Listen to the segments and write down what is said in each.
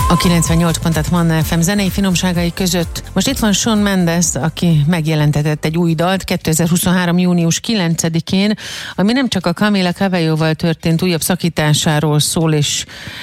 A 98 pontat Manna FM zenei finomságai között. Most itt van Shawn Mendes, aki megjelentetett egy új dalt 2023. június 9-én, ami nem csak a Camila Cabelloval történt újabb szakításáról szól, és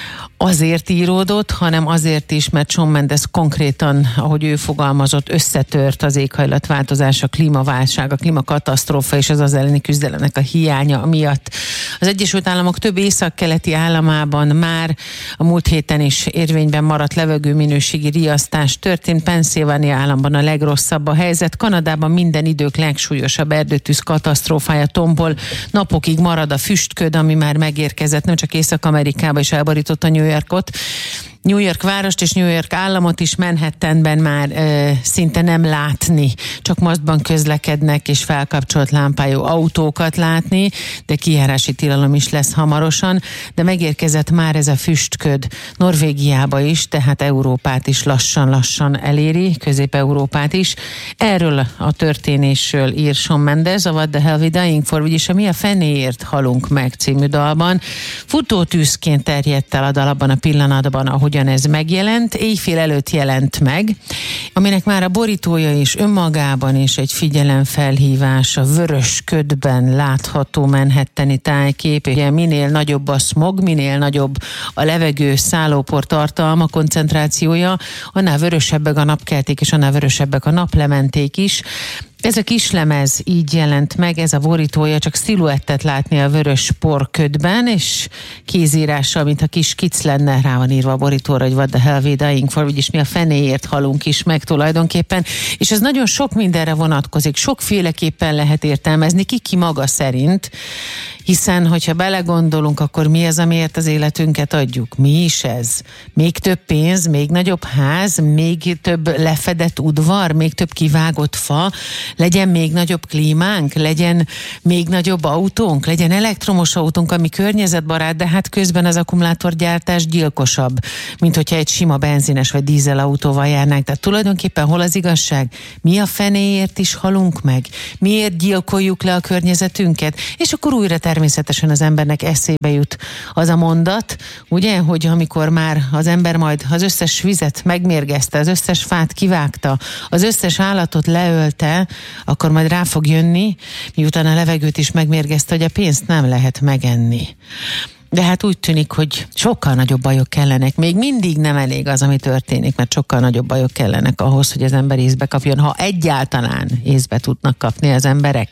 azért íródott, hanem azért is, mert Shawn Mendes konkrétan, ahogy ő fogalmazott, összetört az éghajlatváltozás, a klímaválság, a klímakatasztrófa és az elleni küzdelemnek a hiánya miatt. Az Egyesült Államok több északkeleti államában már a múlt héten is érvényben maradt levegőminőségi riasztás történt. Pennsylvania államban a legrosszabb a helyzet. Kanadában minden idők legsúlyosabb erdőtűz katasztrófája tombol. Napokig marad a füstköd, ami már megérkezett, nem csak Észak-Amerikába is elborította New Yorkot. New York várost és New York államot is Manhattanben már szinte nem látni, csak maszkban közlekednek és felkapcsolt lámpájú autókat látni, de kijárási tilalom is lesz hamarosan, de megérkezett már ez a füstköd Norvégiába is, tehát Európát is lassan-lassan eléri, Közép-Európát is. Erről a történésről ír Shawn Mendes, a What the Hell We Dying For, vagyis a Mi a fenéért halunk meg című dalban. Futótűzként terjedt el a dal abban a pillanatban, ahogyan ez megjelent, éjfél előtt jelent meg, aminek már a borítója is önmagában is egy figyelemfelhívás, a vörös ködben látható manhattani tájkép. Ugye minél nagyobb a smog, minél nagyobb a levegő szállópor tartalma, koncentrációja, annál vörösebbek a napkelték, és annál vörösebbek a naplementék is. Ez a kislemez így jelent meg, ez a borítója, csak sziluettet látni a vörös porködben, és kézírással, mintha kis kic lenne, rá van írva a borítóra, hogy What the Hell We Dying For, vagyis mi a fenéért halunk is meg tulajdonképpen, és ez nagyon sok mindenre vonatkozik, sokféleképpen lehet értelmezni, ki maga szerint, hiszen, hogyha belegondolunk, akkor mi az, amiért az életünket adjuk? Mi is ez? Még több pénz, még nagyobb ház, még több lefedett udvar, még több kivágott fa, legyen még nagyobb klímánk, legyen még nagyobb autónk, legyen elektromos autónk, ami környezetbarát, de hát közben az akkumulátorgyártás gyilkosabb, mint hogyha egy sima benzines vagy dízel autóval járnánk. Tehát tulajdonképpen hol az igazság? Mi a fenéért is halunk meg? Miért gyilkoljuk le a környezetünket? És akkor újra természetesen az embernek eszébe jut az a mondat, ugye, hogy amikor már az ember majd az összes vizet megmérgezte, az összes fát kivágta, az összes állatot leölte, akkor majd rá fog jönni, miután a levegőt is megmérgezte, hogy a pénzt nem lehet megenni. De hát úgy tűnik, hogy sokkal nagyobb bajok kellenek. Még mindig nem elég az, ami történik, mert sokkal nagyobb bajok kellenek ahhoz, hogy az ember észbe kapjon, ha egyáltalán észbe tudnak kapni az emberek.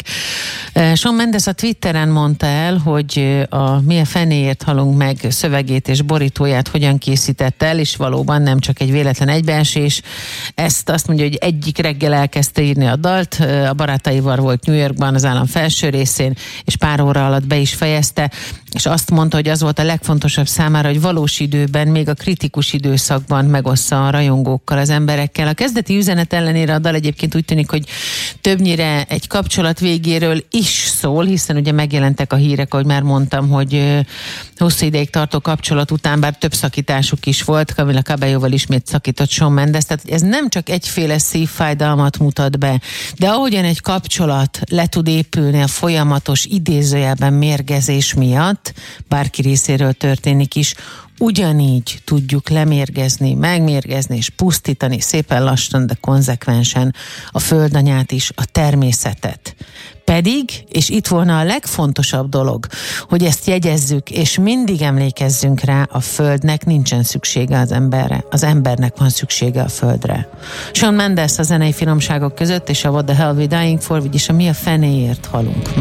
Shawn Mendes a Twitteren mondta el, hogy a Mi a fenéért halunk meg szövegét és borítóját hogyan készítette el, és valóban nem csak egy véletlen egybeesés. Azt mondja, hogy egyik reggel elkezdte írni a dalt, a barátaival volt New Yorkban, az állam felső részén, és pár óra alatt be is fejezte, és azt mondta, hogy az volt a legfontosabb számára, hogy valós időben, még a kritikus időszakban megossza a rajongókkal, az emberekkel. A kezdeti üzenet ellenére a dal egyébként úgy tűnik, hogy többnyire egy kapcsolat végéről is szól, hiszen ugye megjelentek a hírek, ahogy már mondtam, hogy hosszú ideig tartó kapcsolat után, bár több szakításuk is volt, Camila Cabelloval ismét szakított Shawn Mendes, tehát ez nem csak egyféle szívfájdalmat mutat be, de ahogyan egy kapcsolat le tud épülni a folyamatos idézőjelben mérgezés miatt, bárki részéről történik is, ugyanígy tudjuk lemérgezni, megmérgezni és pusztítani szépen lassan, de konzekvensen a földanyát is, a természetet. Pedig, és itt volna a legfontosabb dolog, hogy ezt jegyezzük, és mindig emlékezzünk rá, a földnek nincsen szüksége az emberre, az embernek van szüksége a földre. Shawn Mendes a zenei finomságok között, és a What the Hell We Dying For, vagyis a Mi a fenéért halunk meg.